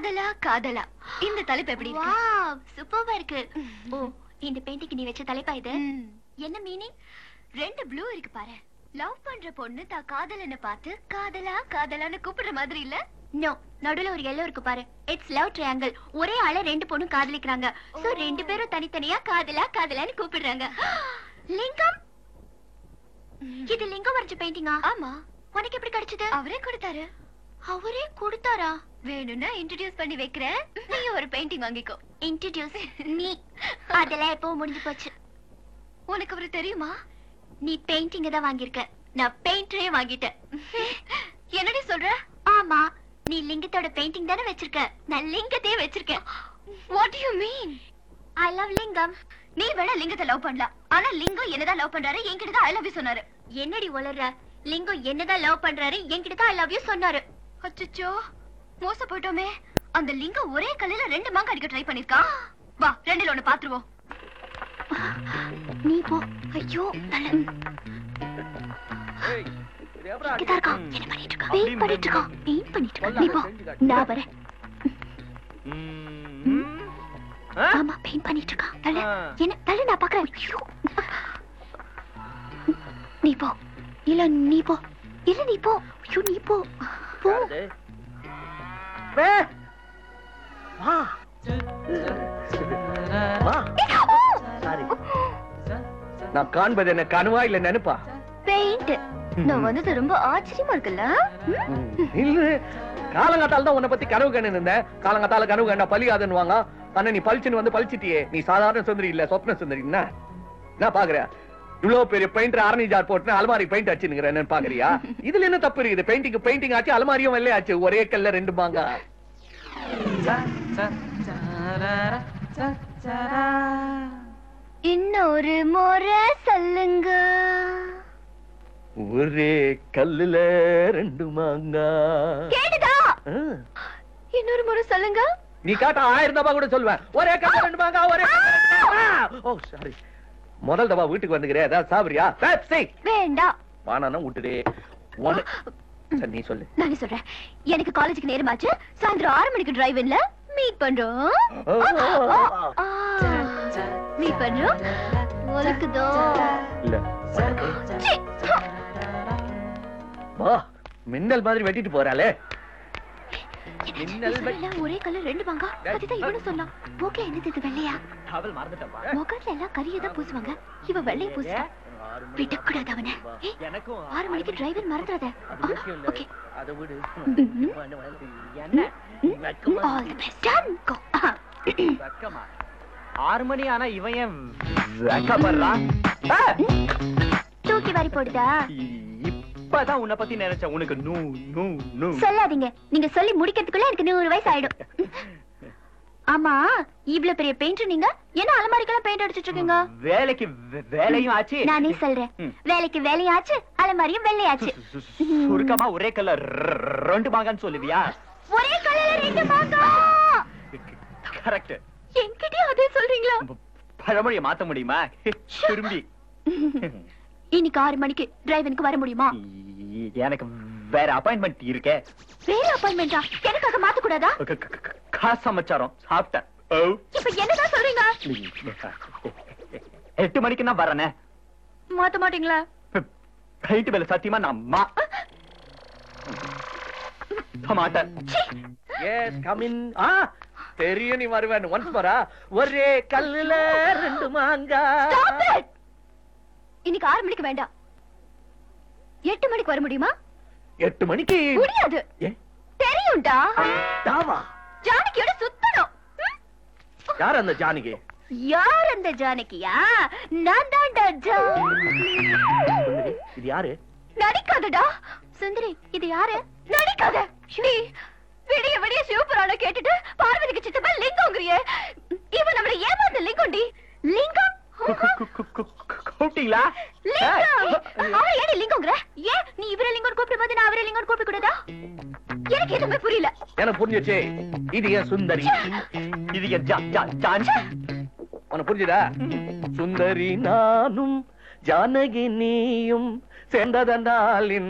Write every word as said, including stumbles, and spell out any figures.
காதலா காதலா இந்த தலைப்பு எப்படி இருக்கு? வாவ் சூப்பரா இருக்கு. ஓ இந்த பெயிண்டிங் நீ வச்ச தலைப்பா இது? என்ன மீனிங்? ரெண்டு ப்ளூ இருக்கு பாரு. லவ் பண்ற பொண்ணு தா காதலனை பார்த்து காதலா காதலான்னு கூப்பிடுற மாதிரி இல்ல? நோ, நடுவுல ஒரு எல்லோ இருக்கு பாரு. It's love triangle. ஒரே ஆள ரெண்டு பொண்ணு காதலிக்கறாங்க. சோ ரெண்டு பேரும் தனித்தனியா காதலா காதலான்னு கூப்பிடுறாங்க. லிங்கம், இது லிங்கம் வரைஞ்ச பெயிண்டிங்கா? ஆமா. உனக்கு எப்படி கிடைச்சது? அவரே கொடுத்தாரு. அவரே கொடுத்தாரா? வேணும்னா இன்ட்ரோடியூஸ் பண்ணி வைக்கிறேன், நீ ஒரு பெயிண்டிங் வாங்கிக்கோ. இன்ட்ரோடியூஸ் நீ? அதெல்லாம் எப்போ முடிஞ்சு போச்சு. உனக்கு அவரு தெரியுமா? நீ பெயிண்டிங் தான் வாங்கியிருக்க, நான் பெயிண்டரே வாங்கிட்டேன். என்னடி சொல்ற? ஆமா, நீ லிங்கத்தோட பெயிண்டிங் தானே வச்சிருக்க, நான் லிங்கத்தையே வச்சிருக்கேன். What do you mean? I love லிங்கம். நீ வேணா லிங்கத்தை லவ் பண்ணலாம், ஆனா லிங்கம் என்னதான் லவ் பண்றாரு, என்கிட்ட தான் ஐ லவ் யூ சொன்னாரு. என்னடி உளற? லிங்கம் என்னதான் லவ் பண்றாரு, என்கிட்ட தான் ஐ லவ் யூ சொன்னாரு. அச்சச்சோ, மோச போயிட்டோமே. அந்த லிங்கம் ஒரே கல்லுல ரெண்டு மாங்க அடிக்க ட்ரை பண்ணிருக்கான். வா, ரெண்டுல ஒண்ணு பாத்துருவோம். நீ போ. ஐயோ தலை. இங்கதான் இருக்கான். என்ன பண்ணிட்டு இருக்கான்? பெயிண்ட் பண்ணிட்டு இருக்கான். பெயிண்ட் பண்ணிட்டு இருக்கான். நீ போ, நான் வரேன். ஆமா, பெயிண்ட் பண்ணிட்டு இருக்கான். தலை. என்ன தலை, நான் பாக்குறேன். ஐயோ. நீ போ. இல்ல நீ போ. இல்ல நீ போ. ஐயோ நீ போ. போ. வே. வா. வா. சாரி. நான் காண்பது என்ன கனவா இல்ல நினைப்பா? பெயிண்ட். நான் வந்தது ரொம்ப ஆச்சரியமா இருக்குல்ல? இல்ல, காலங்காத்தால தான் உன்னை பத்தி கனவு கண்டு இருந்தேன். காலங்காத்தால கனவு கண்டா பலியாதுன்னு வாங்க. ஆனா நீ பளிச்சுன்னு வந்து பளிச்சிட்டியே. நீ சாதாரண சுந்தரி இல்ல, சொப்ன சுந்தரி. என்ன என்ன பாக்குற? இவ்வளவு பெரிய பெயிண்டர் ஆரணி ஜார் போட்டு அலமாரி பெயிண்ட் அடிச்சுன்னு பாக்குறியா? இதுல என்ன தப்பு இருக்குது? பெயிண்டிங் பெயிண்டிங் ஆச்சு, அலமாரியும் வெள்ளையாச்சு. ஒரே கல்ல ரெண்டு மாங்க. இன்னொரு முறை சொல்லுங்க. ஒரே கல்லுல ரெண்டு மாங்கா. கேடுதா? இன்னொரு முறை சொல்லுங்க. நீ காட்ட ஆயிரம் தபா கூட சொல்லுவேன். ஒரே கல்லுல ரெண்டு மாங்கா, ஒரே ஓ சாரி. முதல் தபா வீட்டுக்கு வந்துக்கிறேன், ஏதாவது சாப்பிடுறியா? வேண்டாம். வானா விட்டுடே. சரி நீ சொல்லு. நான் சொல்றேன். எனக்கு காலேஜுக்கு நேரமாச்சு. சாயந்தரம் ஆறு மணிக்கு டிரைவ் இல்ல, மீட் பண்றோம். மீட் பண்றோம். உனக்குதோ இல்ல வா, மின்னல் மாதிரி வெட்டிட்டு போறாளே. ஒரே கலர் ரெண்டு மாங்கா, அதுதான் இவனு சொன்னான். ஓகே, என்னது இது வெள்ளையா? அவள் மறந்துட்டப்பா. முகத்துல எல்லாம் கறியை தான் பூசுவாங்க, இவ வெள்ளைய பூசுவா. விடக்கூடாது அவனை. ஆறு மணிக்கு டிரைவர் மறந்துடாத. ஓகே, அதை விடு. All the best. டன் கோ. வெக்கமா? ஆறு மணி ஆனா இவன் ஏன் வெக்கப்படுறான்? தூக்கி வாரி போடுதா? இப்பதான் உன்னை பத்தி நினைச்சேன். உனக்கு நூ நூ நூ சொல்லாதீங்க. நீங்க சொல்லி முடிக்கிறதுக்குள்ள எனக்கு நூறு வயசு ஆயிடும். ஆமா, இவ்வளவு பெரிய பெயிண்டர் நீங்க என்ன அலமாரிக்கெல்லாம் பெயிண்ட் அடிச்சிட்டு இருக்கீங்க? வேலைக்கு வேலையும் ஆச்சு. நானே சொல்றேன், வேலைக்கு வேலையும் ஆச்சு, அலமாரியும் வெள்ளையாச்சு. சுருக்கமா ஒரே கலர் ரெண்டு மாங்கான்னு சொல்லுவியா? ஒரே கலர்ல ரெண்டு மாங்கா. கரெக்ட். என்கிட்டயும் அதே சொல்றீங்களா? பழமொழியை மாத்த முடியுமா? திரும்பி இன்னைக்கு ஆறு மணிக்கு டிரைவனுக்கு வர முடியுமா? எனக்கு வேற அப்பாயின்மெண்ட் இருக்கே. வேற அப்பாயின்மெண்டா? எனக்காக மாத்த கூடாதா? காசு சமாச்சாரம் சாப்பிட்டேன். இப்ப என்னதான் சொல்றீங்க? எட்டு மணிக்கு நான் வரேனே. மாத்த மாட்டீங்களா? பெயிண்ட் மேல சத்தியமா நான் மா மாட்டேன். Yes come in. ஆ தெரியும் நீ வருவேன். ஒன்ஸ் மோரா. ஒரே கல்லுல ரெண்டு மாங்கா. Stop it. இன்னைக்கு ஆறு மணிக்கு வேண்டாம், எட்டு மணிக்கு வர முடியுமா? எட்டு மணிக்கு முடியாது. தெரியும்டா. தாவா ஜானகியோட சுத்தணும். யார் அந்த ஜானகி? யார் அந்த ஜானகியா? நான் தான்டா ஜானகி. இது யாரு? நடிக்காதடா சுந்தரி. இது யாரு? நடிக்காத. நீ விடிய விடிய சிவபுராண கேட்டுட்டு பார்வதிக்கு சித்தப்பா லிங்கம்ங்கறியே. இவன் நம்மள ஏமாந்த லிங்கம்டி. லிங்கம் கூப்பிட்டீங்களா? அவரை ஏன் லிங்கம்ங்கற? ஏன் நீ இவரை லிங்கம் கூப்பிடும் போது நான் அவரை லிங்கம் கூப்பிட கூடாதா? எனக்கு எதுவுமே புரியல. எனக்கு புரிஞ்சிச்சு. இது என் சுந்தரி. இது என் ஜா ஜா ஜான். உனக்கு புரிஞ்சுதா? சுந்தரி நானும் ஜானகி நீயும் சேர்ந்ததனால்